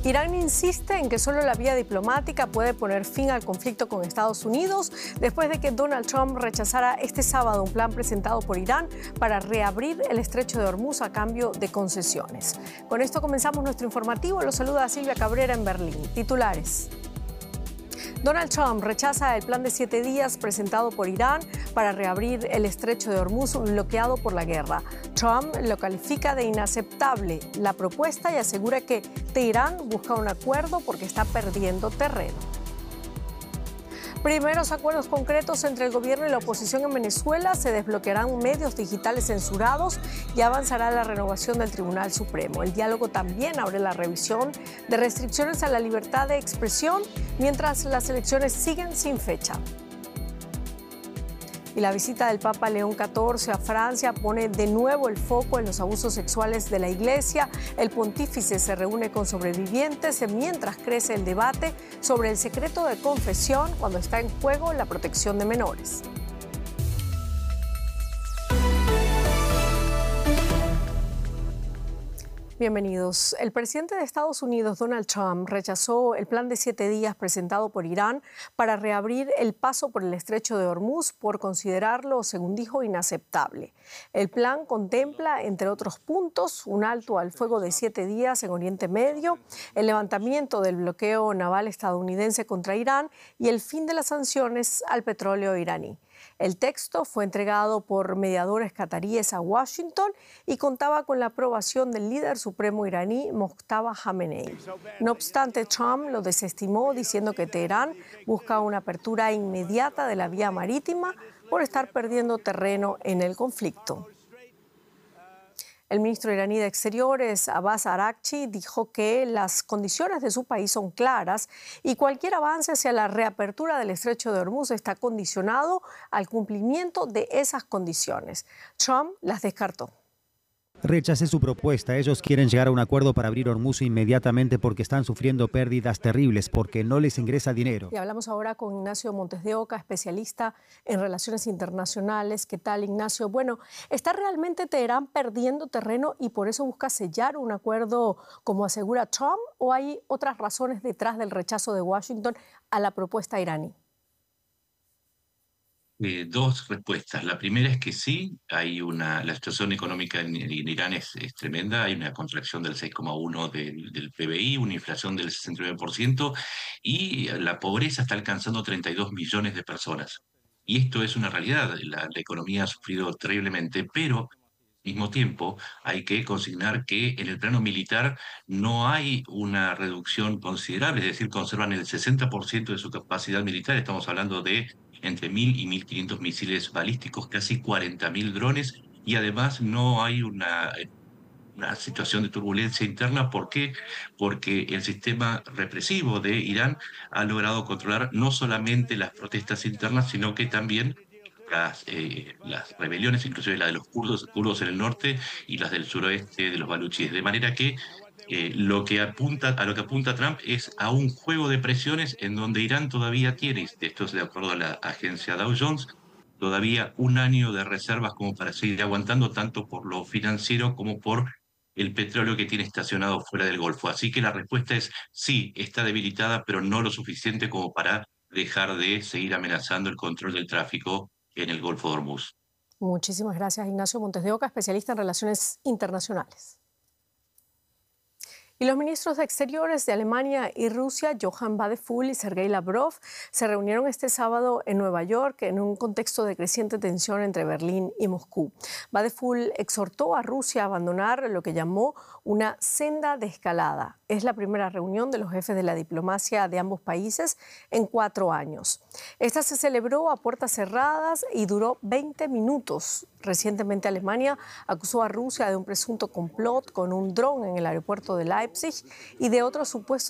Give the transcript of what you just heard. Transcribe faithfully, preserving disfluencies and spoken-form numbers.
Irán insiste en que solo la vía diplomática puede poner fin al conflicto con Estados Unidos después de que Donald Trump rechazara este sábado un plan presentado por Irán para reabrir el estrecho de Hormuz a cambio de concesiones. Con esto comenzamos nuestro informativo. Los saluda Silvia Cabrera en Berlín. Titulares. Donald Trump rechaza el plan de siete días presentado por Irán para reabrir el estrecho de Hormuz bloqueado por la guerra. Trump lo califica de inaceptable la propuesta y asegura que Teherán busca un acuerdo porque está perdiendo terreno. Primeros acuerdos concretos entre el gobierno y la oposición en Venezuela. Se desbloquearán medios digitales censurados y avanzará la renovación del Tribunal Supremo. El diálogo también abre la revisión de restricciones a la libertad de expresión mientras las elecciones siguen sin fecha. Y la visita del Papa León catorce a Francia pone de nuevo el foco en los abusos sexuales de la Iglesia. El pontífice se reúne con sobrevivientes mientras crece el debate sobre el secreto de confesión cuando está en juego la protección de menores. Bienvenidos. El presidente de Estados Unidos, Donald Trump, rechazó el plan de siete días presentado por Irán para reabrir el paso por el estrecho de Hormuz por considerarlo, según dijo, inaceptable. El plan contempla, entre otros puntos, un alto al fuego de siete días en Oriente Medio, el levantamiento del bloqueo naval estadounidense contra Irán y el fin de las sanciones al petróleo iraní. El texto fue entregado por mediadores cataríes a Washington y contaba con la aprobación del líder supremo iraní Mojtaba Khamenei. No obstante, Trump lo desestimó diciendo que Teherán busca una apertura inmediata de la vía marítima por estar perdiendo terreno en el conflicto. El ministro iraní de Exteriores, Abbas Araghchi, dijo que las condiciones de su país son claras y cualquier avance hacia la reapertura del estrecho de Hormuz está condicionado al cumplimiento de esas condiciones. Trump las descartó. Rechacé su propuesta. Ellos quieren llegar a un acuerdo para abrir Hormuz inmediatamente porque están sufriendo pérdidas terribles, porque no les ingresa dinero. Y hablamos ahora con Ignacio Montes de Oca, especialista en relaciones internacionales. ¿Qué tal, Ignacio? Bueno, ¿está realmente Teherán perdiendo terreno y por eso busca sellar un acuerdo como asegura Trump? ¿O hay otras razones detrás del rechazo de Washington a la propuesta iraní? Eh, dos respuestas. La primera es que sí, hay una, la situación económica en, en Irán es, es tremenda, hay una contracción del seis coma uno del, del P B I, una inflación del sesenta y nueve por ciento y la pobreza está alcanzando treinta y dos millones de personas. Y esto es una realidad, la, la economía ha sufrido terriblemente, pero al mismo tiempo hay que consignar que en el plano militar no hay una reducción considerable, es decir, conservan el sesenta por ciento de su capacidad militar, estamos hablando de entre mil y mil quinientos misiles balísticos, casi cuarenta mil drones, y además no hay una, una situación de turbulencia interna. ¿Por qué? Porque el sistema represivo de Irán ha logrado controlar no solamente las protestas internas, sino que también las, eh, las rebeliones, inclusive la de los kurdos, kurdos en el norte y las del suroeste de los baluchíes. De manera que eh, lo que apunta, a lo que apunta Trump es a un juego de presiones en donde Irán todavía tiene, esto es de acuerdo a la agencia Dow Jones, todavía un año de reservas como para seguir aguantando, tanto por lo financiero como por el petróleo que tiene estacionado fuera del Golfo. Así que la respuesta es sí, está debilitada, pero no lo suficiente como para dejar de seguir amenazando el control del tráfico en el Golfo de Hormuz. Muchísimas gracias, Ignacio Montes de Oca, especialista en relaciones internacionales. Y los ministros de Exteriores de Alemania y Rusia, Johann Wadephul y Sergei Lavrov, se reunieron este sábado en Nueva York en un contexto de creciente tensión entre Berlín y Moscú. Wadephul exhortó a Rusia a abandonar lo que llamó una senda de escalada. Es la primera reunión de los jefes de la diplomacia de ambos países en cuatro años. Esta se celebró a puertas cerradas y duró veinte minutos. Recientemente Alemania acusó a Rusia de un presunto complot con un dron en el aeropuerto de Leipzig y de otros supuestos